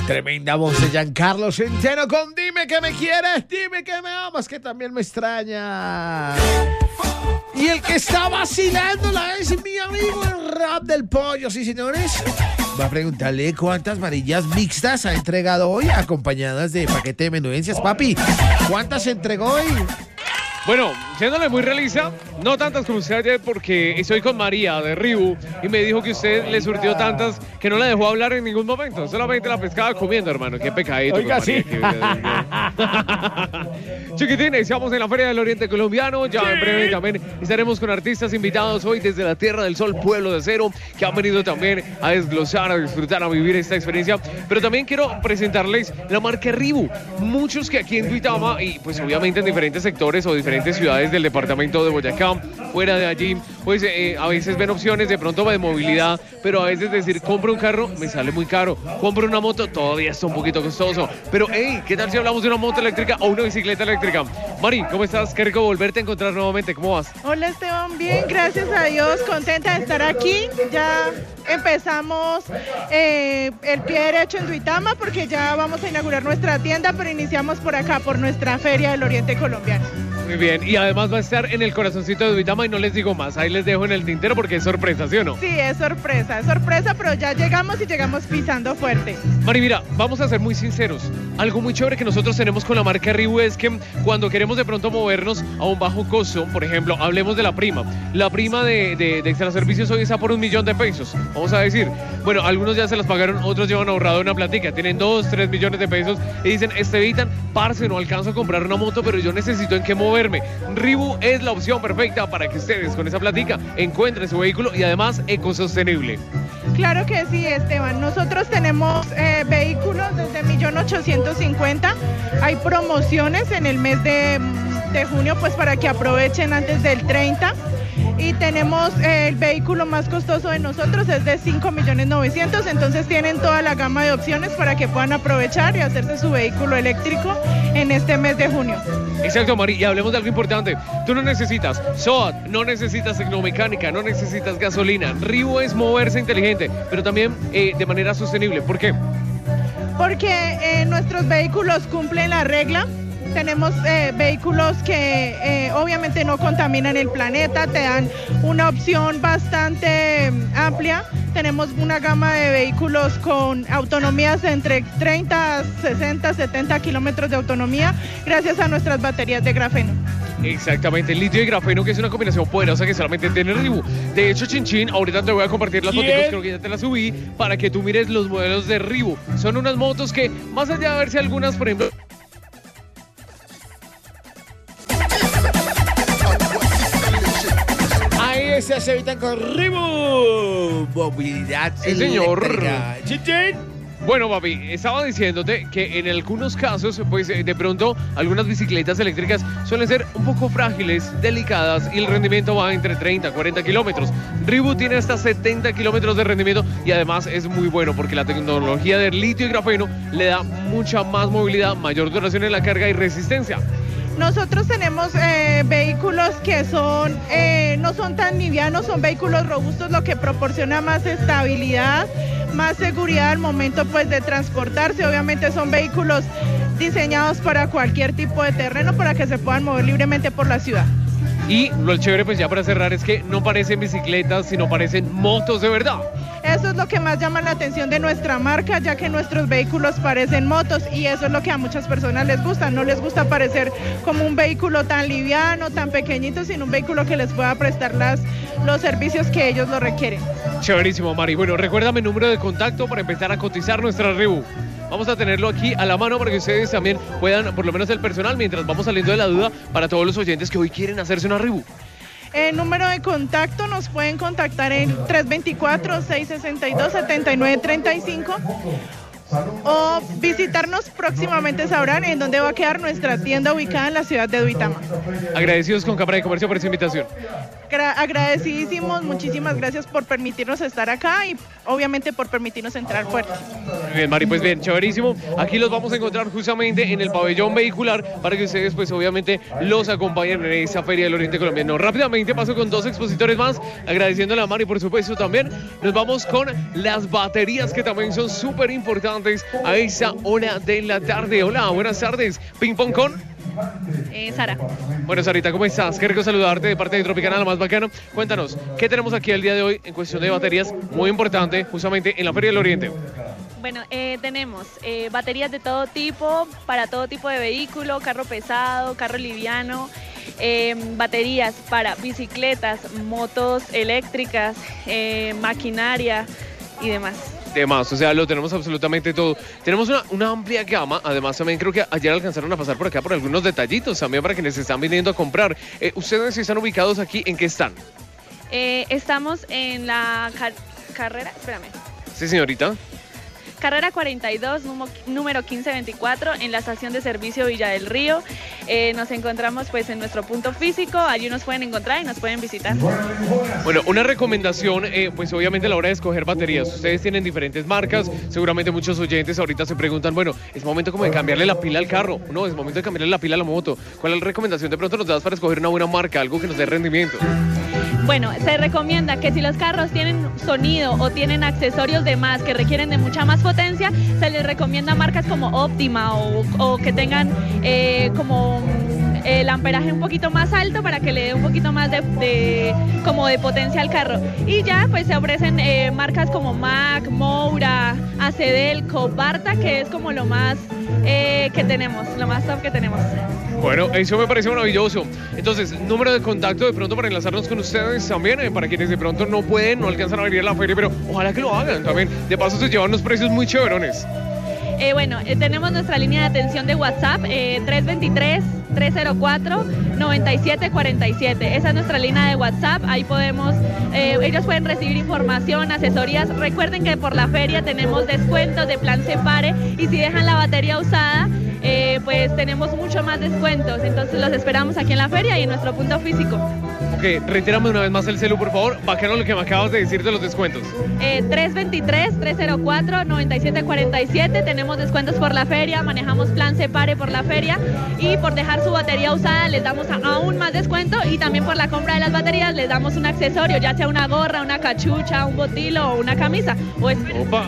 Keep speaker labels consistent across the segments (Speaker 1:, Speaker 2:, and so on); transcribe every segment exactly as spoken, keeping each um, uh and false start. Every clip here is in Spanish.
Speaker 1: Tremenda voz de Giancarlo Centeno con Dime que me quieres, dime que me amas, que también me extraña. Y el que está vacilándola es mi amigo el rap del pollo, sí señores. Va a preguntarle cuántas varillas mixtas ha entregado hoy, acompañadas de paquete de menudencias. Papi, ¿cuántas entregó hoy?
Speaker 2: Bueno, siéndole muy realista, no tantas como usted ayer, porque estoy con María de Ribu y me dijo que usted le surtió tantas que no la dejó hablar en ningún momento. Solamente la pescaba comiendo, hermano. Qué pecadito.
Speaker 1: Oiga,
Speaker 2: María,
Speaker 1: sí.
Speaker 2: que... Chiquitín, estamos en la Feria del Oriente Colombiano. Ya en breve también estaremos con artistas invitados hoy desde la Tierra del Sol, Pueblo de Acero, que han venido también a desglosar, a disfrutar, a vivir esta experiencia. Pero también quiero presentarles la marca Ribu. Muchos que aquí en Duitama, y pues obviamente en diferentes sectores o diferentes ciudades del departamento de Boyacá, fuera de allí, pues eh, a veces ven opciones de pronto de movilidad, pero a veces decir, compro un carro, me sale muy caro, compro una moto, todavía está un poquito costoso, pero hey, ¿qué tal si hablamos de una moto eléctrica o una bicicleta eléctrica? Mari, ¿cómo estás? Qué rico volverte a encontrar nuevamente, ¿cómo vas?
Speaker 3: Hola Esteban, bien, gracias a Dios, contenta de estar aquí. Ya empezamos eh, el pie derecho en Duitama porque ya vamos a inaugurar nuestra tienda, pero iniciamos por acá, por nuestra Feria del Oriente Colombiano.
Speaker 2: Muy bien, y además va a estar en el corazoncito de Duitama y no les digo más, ahí les dejo en el tintero porque es sorpresa, ¿sí o no?
Speaker 3: Sí, es sorpresa, es sorpresa, pero ya llegamos y llegamos pisando fuerte.
Speaker 2: Mari, mira, vamos a ser muy sinceros, algo muy chévere que nosotros tenemos con la marca Ribu es que cuando queremos de pronto movernos a un bajo costo, por ejemplo, hablemos de la prima, la prima de, de, de extra servicios hoy está por un millón de pesos, vamos a decir, bueno, algunos ya se las pagaron, otros llevan ahorrado una platica, tienen dos, tres millones de pesos y dicen, Estevitan, parce, no alcanzo a comprar una moto, pero yo necesito en qué mover. Ribu es la opción perfecta para que ustedes con esa platica encuentren su vehículo y además ecosostenible.
Speaker 3: Claro que sí, Esteban. Nosotros tenemos eh, vehículos desde un millón ochocientos cincuenta mil. Hay promociones en el mes de, de junio, pues para que aprovechen antes del treinta. Y tenemos eh, el vehículo más costoso de nosotros, es de cinco millones novecientos mil, entonces tienen toda la gama de opciones para que puedan aprovechar y hacerse su vehículo eléctrico en este mes de junio.
Speaker 2: Exacto, Mari, y hablemos de algo importante. Tú no necesitas S O A T, no necesitas tecnomecánica, no necesitas gasolina. Ribu es moverse inteligente, pero también eh, de manera sostenible. ¿Por qué?
Speaker 3: Porque eh, nuestros vehículos cumplen la regla. Tenemos eh, vehículos que eh, obviamente no contaminan el planeta, te dan una opción bastante amplia. Tenemos una gama de vehículos con autonomías entre treinta, sesenta, setenta kilómetros de autonomía gracias a nuestras baterías de grafeno.
Speaker 2: Exactamente, el litio y grafeno, que es una combinación poderosa que solamente tiene Ribu. De hecho, Chinchín, ahorita te voy a compartir las fotos, creo que ya te las subí, para que tú mires los modelos de Ribu. Son unas motos que, más allá de verse algunas, por ejemplo...
Speaker 1: Ahí se Estevitan con Ribu. Movilidad
Speaker 2: Sí, señor.
Speaker 1: eléctrica. Chichín.
Speaker 2: Bueno, papi, estaba diciéndote que en algunos casos, pues de pronto, algunas bicicletas eléctricas suelen ser un poco frágiles, delicadas y el rendimiento va entre treinta a cuarenta kilómetros. Ribu tiene hasta setenta kilómetros de rendimiento y además es muy bueno porque la tecnología del litio y grafeno le da mucha más movilidad, mayor duración en la carga y resistencia.
Speaker 3: Nosotros tenemos eh, vehículos que son eh, no son tan livianos, son vehículos robustos, lo que proporciona más estabilidad, más seguridad al momento pues de transportarse. Obviamente son vehículos diseñados para cualquier tipo de terreno para que se puedan mover libremente por la ciudad.
Speaker 2: Y lo chévere, pues ya para cerrar, es que no parecen bicicletas, sino parecen motos de verdad.
Speaker 3: Eso es lo que más llama la atención de nuestra marca, ya que nuestros vehículos parecen motos y eso es lo que a muchas personas les gusta. No les gusta parecer como un vehículo tan liviano, tan pequeñito, sino un vehículo que les pueda prestar las, los servicios que ellos lo requieren.
Speaker 2: Chéverísimo, Mari. Bueno, recuérdame el número de contacto para empezar a cotizar nuestra Ribu. Vamos a tenerlo aquí a la mano para que ustedes también puedan, por lo menos el personal, mientras vamos saliendo de la duda, para todos los oyentes que hoy quieren hacerse una Ribu.
Speaker 3: El número de contacto nos pueden contactar en tres dos cuatro, seis seis dos, siete nueve tres cinco o visitarnos próximamente, sabrán en dónde va a quedar nuestra tienda ubicada en la ciudad de Duitama.
Speaker 2: Agradecidos con Cámara de Comercio por esta invitación.
Speaker 3: agradecidísimos, muchísimas gracias por permitirnos estar acá y obviamente por permitirnos entrar fuerte.
Speaker 2: Muy bien, Mari, pues bien, chéverísimo. Aquí los vamos a encontrar justamente en el pabellón vehicular para que ustedes pues obviamente los acompañen en esta Feria del Oriente Colombiano. Rápidamente paso con dos expositores más, agradeciéndole a Mari por supuesto también. Nos vamos con las baterías que también son súper importantes a esa hora de la tarde. Hola, buenas tardes. Ping pong con...
Speaker 4: Eh, Sara.
Speaker 2: Bueno, Sarita, ¿cómo estás? Qué rico saludarte de parte de Tropicana, la más bacana. Cuéntanos, ¿qué tenemos aquí el día de hoy en cuestión de baterías? Muy importante, justamente en la Feria del Oriente.
Speaker 4: Bueno, eh, tenemos eh, baterías de todo tipo, para todo tipo de vehículo, carro pesado, carro liviano, eh, baterías para bicicletas, motos eléctricas, eh, maquinaria y demás.
Speaker 2: Demás, o sea, lo tenemos absolutamente todo. Tenemos una, una amplia gama, además también creo que ayer alcanzaron a pasar por acá por algunos detallitos también para quienes se están viniendo a comprar. Eh, ¿Ustedes están ubicados aquí? ¿En qué están?
Speaker 4: Eh, estamos en la car carrera, espérame.
Speaker 2: Sí, señorita.
Speaker 4: Carrera cuarenta y dos, número quince veinticuatro, en la estación de servicio Villa del Río. Eh, nos encontramos pues en nuestro punto físico, allí nos pueden encontrar y nos pueden visitar.
Speaker 2: Bueno, una recomendación, eh, pues obviamente a la hora de escoger baterías. Ustedes tienen diferentes marcas, seguramente muchos oyentes ahorita se preguntan, bueno, es momento como de cambiarle la pila al carro, no, es momento de cambiarle la pila a la moto. ¿Cuál es la recomendación de pronto nos das para escoger una buena marca, algo que nos dé rendimiento?
Speaker 4: Bueno, se recomienda que si los carros tienen sonido o tienen accesorios de más que requieren de mucha más potencia, se les recomienda marcas como Optima o, o que tengan eh, como el amperaje un poquito más alto para que le dé un poquito más de, de como de potencia al carro. Y ya pues se ofrecen eh, marcas como Mac, Moura, Acedelco, Barta, que es como lo más eh, que tenemos, lo más top que tenemos.
Speaker 2: Bueno, eso me parece maravilloso. Entonces, número de contacto de pronto para enlazarnos con ustedes también, eh, para quienes de pronto no pueden, no alcanzan a venir a la feria, pero ojalá que lo hagan también. De paso se llevan unos precios muy chéverones.
Speaker 4: Eh, bueno, eh, tenemos nuestra línea de atención de WhatsApp, eh, tres dos tres, tres cero cuatro, nueve siete cuatro siete. Esa es nuestra línea de WhatsApp, ahí podemos, eh, ellos pueden recibir información, asesorías. Recuerden que por la feria tenemos descuentos de plan Separe y si dejan la batería usada, eh, pues tenemos mucho más descuentos. Entonces los esperamos aquí en la feria y en nuestro punto físico.
Speaker 2: Ok, retírame una vez más el celu, por favor. Bacano lo que me acabas de decir de los descuentos.
Speaker 4: Eh, tres dos tres, tres cero cuatro, nueve siete cuatro siete. Tenemos descuentos por la feria, manejamos plan Separe por la feria y por dejar su batería usada les damos aún más descuento y también por la compra de las baterías les damos un accesorio, ya sea una gorra, una cachucha, un botilo o una camisa. O es...
Speaker 2: Opa,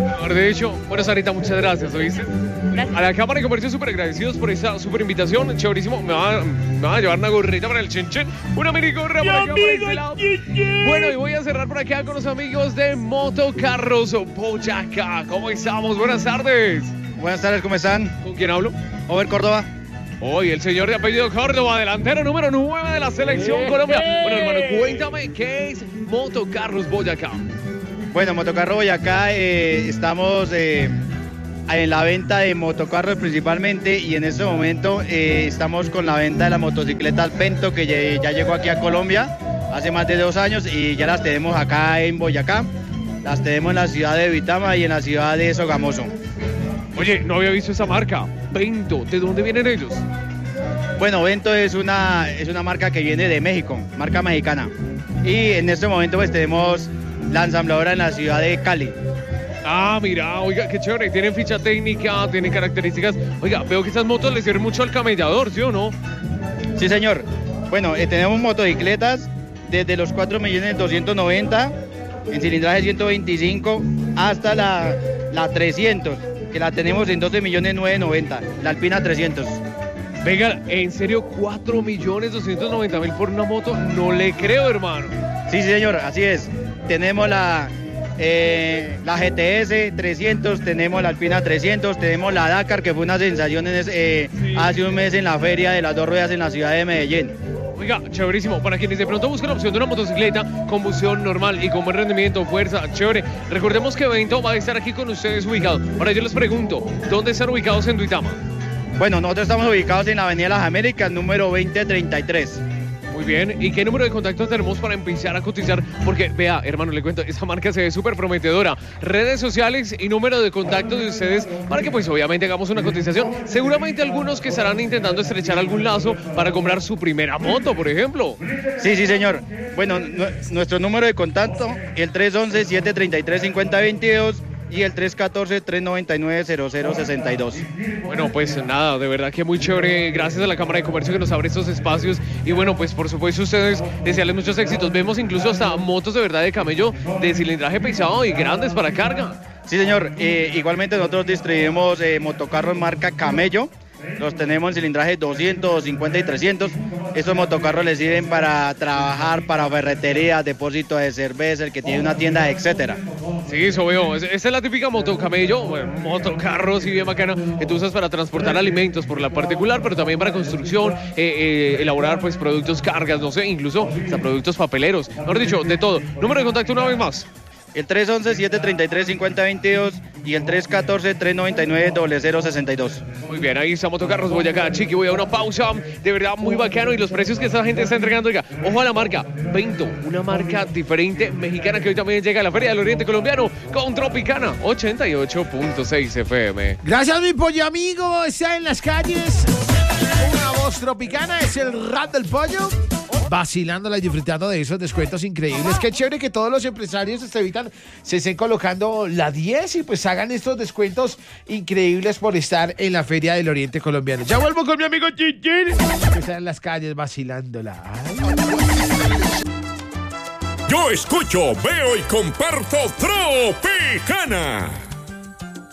Speaker 2: de hecho, bueno, Sarita, muchas gracias, ¿oíste?
Speaker 4: Gracias.
Speaker 2: A la Cámara de Comercio súper agradecidos por esta súper invitación, chéverísimo. Me va, me va a llevar una gorrita para el chinchen, una mini gorra para acá, para ese lado. Bueno, y voy a cerrar por acá con los amigos de Motocarros Boyacá. ¿Cómo estamos? Buenas tardes.
Speaker 5: Buenas tardes, ¿cómo están?
Speaker 2: ¿Con quién hablo?
Speaker 5: Over Córdoba.
Speaker 2: Hoy el señor de apellido Córdoba, delantero número nueve de la selección Colombia. Bueno, hermano, cuéntame, ¿qué es Motocarros Boyacá?
Speaker 5: Bueno, Motocarro Boyacá, eh, estamos eh, en la venta de motocarros principalmente y en este momento eh, estamos con la venta de la motocicleta Alpento que ya, ya llegó aquí a Colombia hace más de dos años y ya las tenemos acá en Boyacá. Las tenemos en la ciudad de Vitama y en la ciudad de Sogamoso.
Speaker 2: Oye, no había visto esa marca, Vento, ¿de dónde vienen ellos?
Speaker 5: Bueno, Vento es una, es una marca que viene de México, marca mexicana. Y en este momento pues tenemos la ensambladora en la ciudad de Cali.
Speaker 2: Ah, mira, oiga, qué chévere, tienen ficha técnica, tienen características. Oiga, veo que estas motos le sirven mucho al camellador, ¿sí o no?
Speaker 5: Sí, señor. Bueno, eh, tenemos motocicletas desde los cuatro millones doscientos noventa en cilindraje ciento veinticinco hasta la, la trescientos, que la tenemos en doce millones novecientos noventa, la Alpina trescientos.
Speaker 2: Venga, ¿en serio cuatro millones doscientos noventa mil por una moto? No le creo, hermano.
Speaker 5: Sí, sí, señor, así es. Tenemos la, eh, la G T S trescientos, tenemos la Alpina trescientos, tenemos la Dakar, que fue una sensación en ese, eh, sí. hace un mes en la feria de las dos ruedas en la ciudad de Medellín.
Speaker 2: Oiga, chéverísimo. Para quienes de pronto buscan la opción de una motocicleta, combustión normal y con buen rendimiento, fuerza, chévere. Recordemos que Vento va a estar aquí con ustedes ubicado. Ahora yo les pregunto, ¿dónde están ubicados en Duitama?
Speaker 5: Bueno, nosotros estamos ubicados en la Avenida Las Américas, número veinte treinta y tres.
Speaker 2: Muy Muy bien. ¿Y qué número de contactos tenemos para empezar a cotizar? Porque, vea, hermano, le cuento, esa marca se ve súper prometedora. Redes sociales y número de contactos de ustedes para que, pues, obviamente hagamos una cotización. Seguramente algunos que estarán intentando estrechar algún lazo para comprar su primera moto, por ejemplo.
Speaker 5: Sí, sí, señor. Bueno, nu- nuestro número de contacto, el tres once, siete treinta y tres, cincuenta veintidós y el tres catorce, tres noventa y nueve, cero cero sesenta y dos.
Speaker 2: Bueno, pues nada, de verdad que muy chévere. Gracias a la Cámara de Comercio que nos abre estos espacios. Y bueno, pues por supuesto ustedes desearles muchos éxitos. Vemos incluso hasta motos de verdad de camello de cilindraje pesado y grandes para carga.
Speaker 5: Sí, señor. Eh, igualmente nosotros distribuimos eh, motocarros marca Camello. Los tenemos en cilindraje doscientos, cincuenta y trescientos. Estos motocarros les sirven para trabajar, para ferretería, depósito de cerveza, el que tiene una tienda, etcétera.
Speaker 2: Sí, eso veo. Es- Esta es la típica moto camello, bueno, motocarro, sí, bien bacana, que tú usas para transportar alimentos por la particular, pero también para construcción, eh, eh, elaborar pues productos, cargas, no sé, incluso hasta productos papeleros. Mejor dicho, de todo. Número de contacto una vez más.
Speaker 5: El tres once, siete treinta y tres, cincuenta veintidós y el tres catorce, tres noventa y nueve, cero cero sesenta y dos.
Speaker 2: Muy bien, ahí está Motocarros Boyacá, Chiqui, voy a una pausa, de verdad muy bacano y los precios que esta gente está entregando, oiga, ojo a la marca, Vento, una marca diferente, mexicana que hoy también llega a la Feria del Oriente Colombiano con Tropicana, ochenta y ocho punto seis F M.
Speaker 1: Gracias, mi pollo amigo. Está en las calles. Una voz tropicana es el rap del pollo. Vacilándola y disfrutando de esos descuentos increíbles. Qué chévere que todos los empresarios se evitan, se estén colocando la diez y pues hagan estos descuentos increíbles por estar en la Feria del Oriente Colombiano. Ya vuelvo con mi amigo Chichín. Está en las calles vacilándola. Ay.
Speaker 6: Yo escucho, veo y comparto Tropicana.